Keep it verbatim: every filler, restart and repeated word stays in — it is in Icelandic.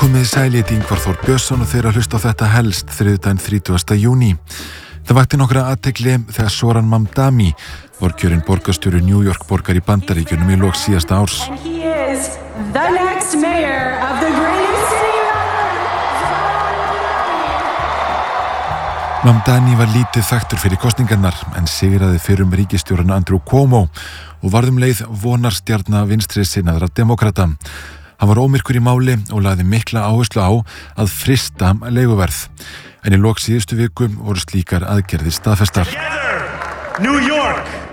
Komið sæl, ég heiti Ingvar Þór Björnsson og þeir að hlusta á þetta helst þriðjudaginn þrítugasta júní. Það vakti nokkra athygli þegar Zoran Mamdani var kjörinn borgarstjóri New York borgar í Bandaríkjunum í lok síðasta árs. And he is the next mayor of the greatest city on earth. Mamdani var lítið þekktur fyrir kosningarnar en sigraði fyrrum ríkisstjóran Andrew Cuomo og varð um leið vonarstjarna vinstri sinnaðra demókrata. Hann var ómyrkur í máli og lagði mikla áherslu á að frysta leiguverð. En í lok síðustu viku voru slíkar aðgerðir staðfestar. Together, New York!